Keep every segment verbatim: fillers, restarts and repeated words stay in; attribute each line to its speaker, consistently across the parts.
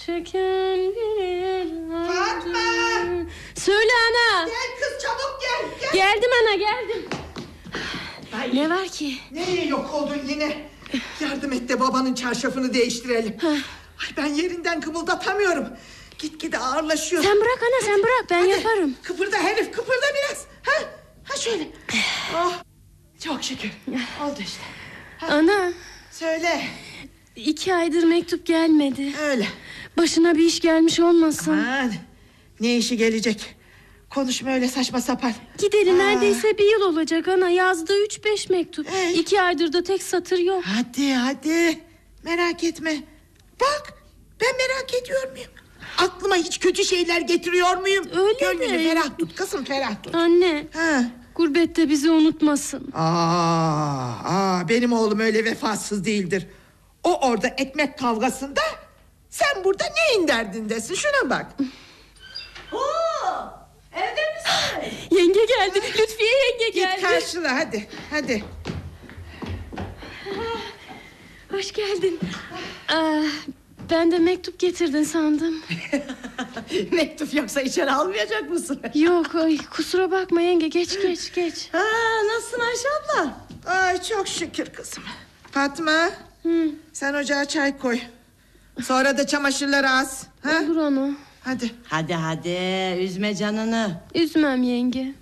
Speaker 1: çeken bir
Speaker 2: Fatma!
Speaker 1: Söyle ana.
Speaker 2: Gel kız, çabuk gel, gel.
Speaker 1: Geldim ana, geldim.
Speaker 2: Ay,
Speaker 1: Ne var ki?
Speaker 2: Nereye yok oldun yine? Yardım et de babanın çarşafını değiştirelim. Ay, ben yerinden kımıldatamıyorum. Gitgide ağırlaşıyor.
Speaker 1: Sen bırak ana, sen bırak, ben
Speaker 2: Hadi,
Speaker 1: yaparım.
Speaker 2: Kıpırda herif, kıpırda biraz. Ha, ha şöyle. Oh, çok şükür. Oldu işte. Ha,
Speaker 1: Ana,
Speaker 2: söyle.
Speaker 1: iki aydır mektup gelmedi.
Speaker 2: Öyle.
Speaker 1: Başına bir iş gelmiş olmasın.
Speaker 2: Aman, ne işi gelecek? Konuşma öyle saçma sapan.
Speaker 1: Gideli
Speaker 2: Aa.
Speaker 1: neredeyse bir yıl olacak ana. Yazdığı üç beş mektup.
Speaker 2: Hey.
Speaker 1: İki aydır da tek satır yok.
Speaker 2: Hadi hadi, merak etme. Bak, ben merak ediyor muyum? Aklıma hiç kötü şeyler getiriyor muyum?
Speaker 1: Öyle
Speaker 2: Gönlünü
Speaker 1: de.
Speaker 2: ferah tut kızım, ferah tut.
Speaker 1: Anne,
Speaker 2: Ha.
Speaker 1: gurbette bizi unutmasın.
Speaker 2: Aa, aa, benim oğlum öyle vefasız değildir. O orada ekmek kavgasında, sen burada neyin derdindesin? Şuna bak.
Speaker 3: Oo, evde misin?
Speaker 1: Yenge geldi, Lütfiye yenge
Speaker 2: Git
Speaker 1: geldi.
Speaker 2: karşıla hadi, hadi.
Speaker 1: Hoş geldin. Aa, ben de mektup getirdin sandım.
Speaker 3: Mektup yoksa içeri almayacak mısın?
Speaker 1: Yok, ay, kusura bakma yenge, geç geç geç.
Speaker 3: Ha, nasılsın Ayşe abla?
Speaker 2: Ay, çok şükür kızım. Fatma,
Speaker 1: Hı.
Speaker 2: sen ocağa çay koy. Sonra da çamaşırları as. Ha?
Speaker 1: Olur ana.
Speaker 2: Hadi.
Speaker 3: Hadi hadi, üzme canını.
Speaker 1: Üzmem yenge.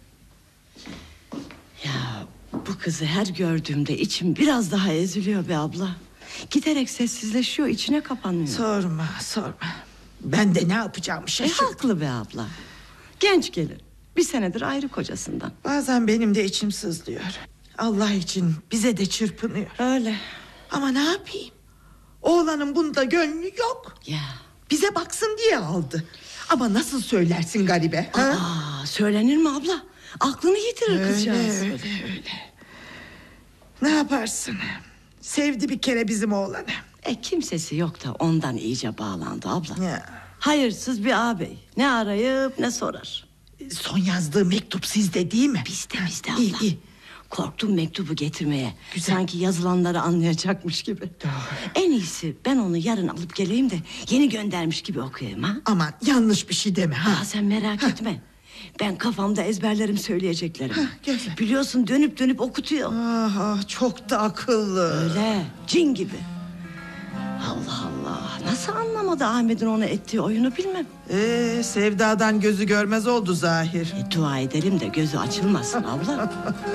Speaker 3: Ya bu kızı her gördüğümde içim biraz daha eziliyor be abla. Giderek sessizleşiyor, içine kapanıyor.
Speaker 2: Sorma, sorma. Ben de ne yapacağımı
Speaker 3: E,
Speaker 2: şaşırdım.
Speaker 3: haklı be abla. Genç gelir. Bir senedir ayrı kocasından.
Speaker 2: Bazen benim de içim sızlıyor. Allah için bize de çırpınıyor.
Speaker 3: Öyle.
Speaker 2: Ama ne yapayım? Oğlanın bunda gönlü yok.
Speaker 3: Ya.
Speaker 2: Bize baksın diye aldı. Ama nasıl söylersin garibe? Ha?
Speaker 3: Aa, söylenir mi abla? Aklını yitirir
Speaker 2: Öyle,
Speaker 3: kızcağız.
Speaker 2: öyle, öyle. Ne yaparsın? Sevdi bir kere bizim oğlanı.
Speaker 3: E kimsesi yok da ondan iyice bağlandı abla.
Speaker 2: Ya.
Speaker 3: Hayırsız bir ağabey. Ne arayıp ne sorar.
Speaker 2: Son yazdığı mektup sizde değil mi?
Speaker 3: Bizde bizde
Speaker 2: İyi,
Speaker 3: abla.
Speaker 2: iyi.
Speaker 3: Korktum mektubu getirmeye.
Speaker 2: Güzel.
Speaker 3: Sanki yazılanları anlayacakmış gibi.
Speaker 2: Doğru.
Speaker 3: En iyisi ben onu yarın alıp geleyim de yeni göndermiş gibi okuyayım ha.
Speaker 2: Aman yanlış bir şey deme ha.
Speaker 3: Aa, sen merak etme. Ben kafamda ezberlerim söyleyeceklerim.
Speaker 2: Hah, gel.
Speaker 3: Biliyorsun dönüp dönüp okutuyor.
Speaker 2: Ah, ah, çok da akıllı.
Speaker 3: Öyle cin gibi. Allah Allah. Nasıl anlamadı Ahmet'in ona ettiği oyunu bilmem.
Speaker 2: Ee, sevdadan gözü görmez oldu zahir.
Speaker 3: E, dua edelim de gözü açılmasın abla.